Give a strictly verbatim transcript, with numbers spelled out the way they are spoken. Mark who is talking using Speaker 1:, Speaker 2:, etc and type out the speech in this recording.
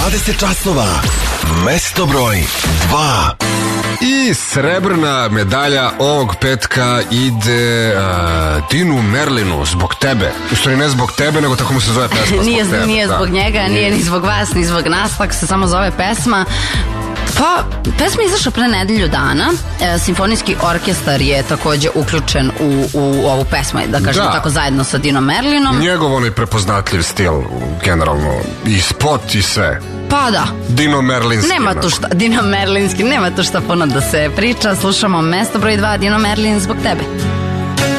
Speaker 1: dvadeset časova. Mesto broj dva.
Speaker 2: I srebrna medalja ovog petka ide uh, Dinu Merlinu, Zbog tebe. U stvari ne zbog tebe, nego tako mu se zove pesma.
Speaker 3: Nije,
Speaker 2: zbog tebe,
Speaker 3: nije
Speaker 2: da.
Speaker 3: zbog njega, nije, nije ni zbog vas, ni zbog nas, tako se samo zove pesma. Pa, pesma je izašla pre nedelju dana. E, Simfonijski orkestar je takođe uključen u, u ovu pesmu, da kažem
Speaker 2: da.
Speaker 3: tako, zajedno sa Dinom Merlinom.
Speaker 2: Njegov onaj prepoznatljiv stil, generalno, i spot i sve.
Speaker 3: Pa da.
Speaker 2: Dino Merlinski.
Speaker 3: Nema tu šta, Dino Merlinski, nema tu šta puno da se priča. Slušamo mesto broj dva, Dino Merlin, Zbog tebe.